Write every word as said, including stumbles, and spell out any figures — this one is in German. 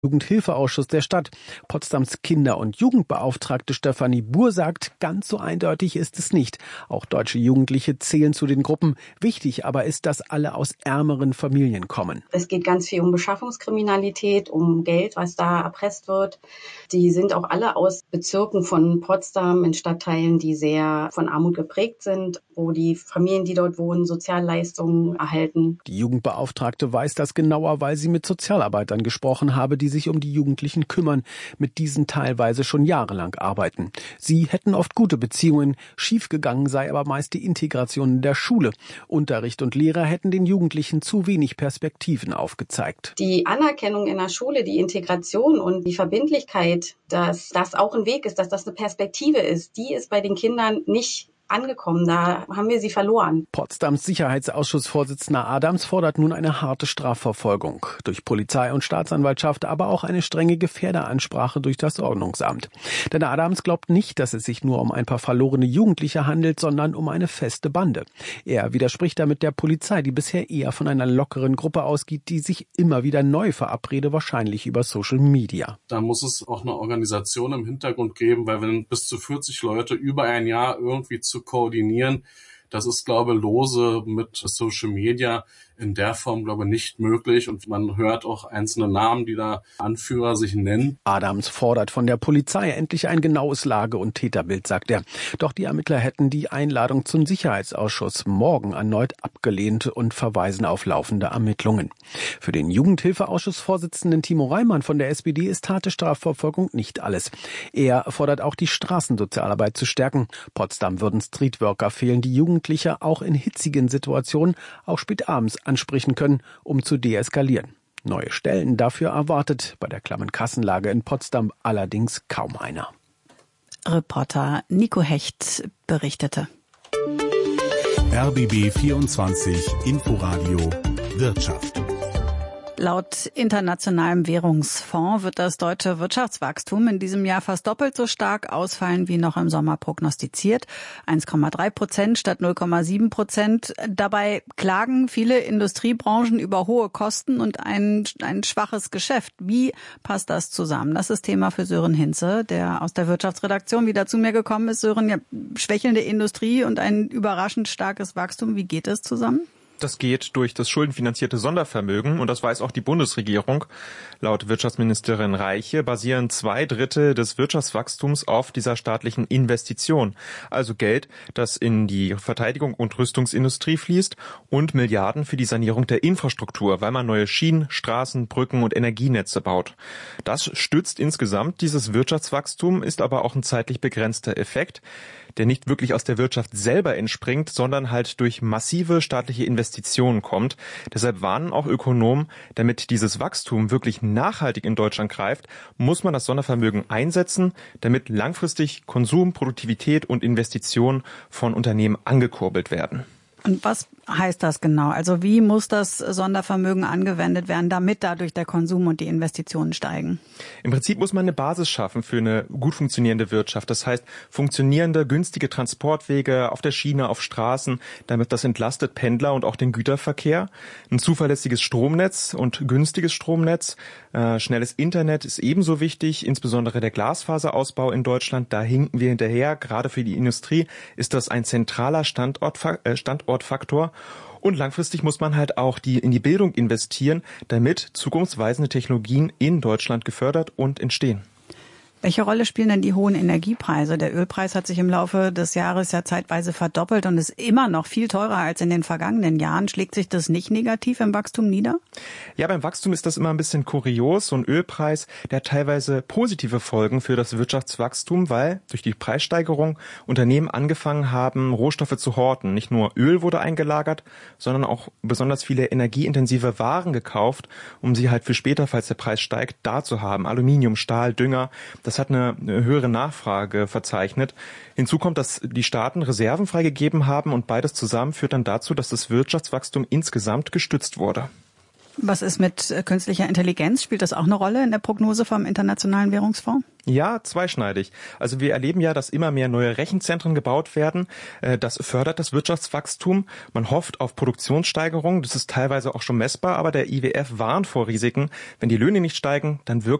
Jugendhilfeausschuss der Stadt. Potsdams Kinder- und Jugendbeauftragte Stefanie Buhr sagt, ganz so eindeutig ist es nicht. Auch deutsche Jugendliche zählen zu den Gruppen. Wichtig aber ist, dass alle aus ärmeren Familien kommen. Es geht ganz viel um Beschaffungskriminalität, um Geld, was da erpresst wird. Die sind auch alle aus Bezirken von Potsdam in Stadtteilen, die sehr von Armut geprägt sind, wo die Familien, die dort wohnen, Sozialleistungen erhalten. Die Jugendbeauftragte weiß das genauer, weil sie mit Sozialarbeitern gesprochen habe, die sich um die Jugendlichen kümmern, mit diesen teilweise schon jahrelang arbeiten. Sie hätten oft gute Beziehungen, schiefgegangen sei aber meist die Integration in der Schule. Unterricht und Lehrer hätten den Jugendlichen zu wenig Perspektiven aufgezeigt. Die Anerkennung in der Schule, die Integration und die Verbindlichkeit, dass das auch ein Weg ist, dass das eine Perspektive ist, die ist bei den Kindern nicht angekommen. Da haben wir sie verloren. Potsdams Sicherheitsausschussvorsitzender Adams fordert nun eine harte Strafverfolgung durch Polizei und Staatsanwaltschaft, aber auch eine strenge Gefährderansprache durch das Ordnungsamt. Denn Adams glaubt nicht, dass es sich nur um ein paar verlorene Jugendliche handelt, sondern um eine feste Bande. Er widerspricht damit der Polizei, die bisher eher von einer lockeren Gruppe ausgeht, die sich immer wieder neu verabrede, wahrscheinlich über Social Media. Da muss es auch eine Organisation im Hintergrund geben, weil wenn bis zu vierzig Leute über ein Jahr irgendwie zu koordinieren, das ist, glaube ich, lose mit Social Media in der Form, glaube ich, nicht möglich. Und man hört auch einzelne Namen, die da Anführer sich nennen. Adams fordert von der Polizei endlich ein genaues Lage- und Täterbild, sagt er. Doch die Ermittler hätten die Einladung zum Sicherheitsausschuss morgen erneut abgelehnt und verweisen auf laufende Ermittlungen. Für den Jugendhilfeausschussvorsitzenden Timo Reimann von der S P D ist harte Strafverfolgung nicht alles. Er fordert auch, die Straßensozialarbeit zu stärken. Potsdam würden Streetworker fehlen, die Jugendliche auch in hitzigen Situationen, auch spät abends, ansprechen können, um zu deeskalieren. Neue Stellen dafür erwartet bei der klammen Kassenlage in Potsdam allerdings kaum einer. Reporter Nico Hecht berichtete. R B B vierundzwanzig Inforadio Wirtschaft. Laut Internationalem Währungsfonds wird das deutsche Wirtschaftswachstum in diesem Jahr fast doppelt so stark ausfallen wie noch im Sommer prognostiziert. eins Komma drei Prozent statt null Komma sieben Prozent. Dabei klagen viele Industriebranchen über hohe Kosten und ein, ein schwaches Geschäft. Wie passt das zusammen? Das ist Thema für Sören Hinze, der aus der Wirtschaftsredaktion wieder zu mir gekommen ist. Sören, ja, schwächelnde Industrie und ein überraschend starkes Wachstum. Wie geht es zusammen? Das geht durch das schuldenfinanzierte Sondervermögen und das weiß auch die Bundesregierung. Laut Wirtschaftsministerin Reiche basieren zwei Drittel des Wirtschaftswachstums auf dieser staatlichen Investition. Also Geld, das in die Verteidigung und Rüstungsindustrie fließt und Milliarden für die Sanierung der Infrastruktur, weil man neue Schienen, Straßen, Brücken und Energienetze baut. Das stützt insgesamt dieses Wirtschaftswachstum, ist aber auch ein zeitlich begrenzter Effekt, der nicht wirklich aus der Wirtschaft selber entspringt, sondern halt durch massive staatliche Investitionen kommt. Deshalb warnen auch Ökonomen, damit dieses Wachstum wirklich nachhaltig in Deutschland greift, muss man das Sondervermögen einsetzen, damit langfristig Konsum, Produktivität und Investitionen von Unternehmen angekurbelt werden. Und was heißt das genau? Also wie muss das Sondervermögen angewendet werden, damit dadurch der Konsum und die Investitionen steigen? Im Prinzip muss man eine Basis schaffen für eine gut funktionierende Wirtschaft. Das heißt, funktionierende, günstige Transportwege auf der Schiene, auf Straßen, damit das entlastet Pendler und auch den Güterverkehr. Ein zuverlässiges Stromnetz und günstiges Stromnetz. Äh, schnelles Internet ist ebenso wichtig, insbesondere der Glasfaserausbau in Deutschland. Da hinken wir hinterher. Gerade für die Industrie ist das ein zentraler Standort, äh, Standortfaktor. Und langfristig muss man halt auch die, in die Bildung investieren, damit zukunftsweisende Technologien in Deutschland gefördert und entstehen. Welche Rolle spielen denn die hohen Energiepreise? Der Ölpreis hat sich im Laufe des Jahres ja zeitweise verdoppelt und ist immer noch viel teurer als in den vergangenen Jahren. Schlägt sich das nicht negativ im Wachstum nieder? Ja, beim Wachstum ist das immer ein bisschen kurios. So ein Ölpreis, der hat teilweise positive Folgen für das Wirtschaftswachstum, weil durch die Preissteigerung Unternehmen angefangen haben, Rohstoffe zu horten. Nicht nur Öl wurde eingelagert, sondern auch besonders viele energieintensive Waren gekauft, um sie halt für später, falls der Preis steigt, da zu haben. Aluminium, Stahl, Dünger. Das hat eine höhere Nachfrage verzeichnet. Hinzu kommt, dass die Staaten Reserven freigegeben haben und beides zusammen führt dann dazu, dass das Wirtschaftswachstum insgesamt gestützt wurde. Was ist mit künstlicher Intelligenz? Spielt das auch eine Rolle in der Prognose vom Internationalen Währungsfonds? Ja, zweischneidig. Also wir erleben ja, dass immer mehr neue Rechenzentren gebaut werden. Das fördert das Wirtschaftswachstum. Man hofft auf Produktionssteigerung. Das ist teilweise auch schon messbar. Aber der I W F warnt vor Risiken. Wenn die Löhne nicht steigen, dann wirkt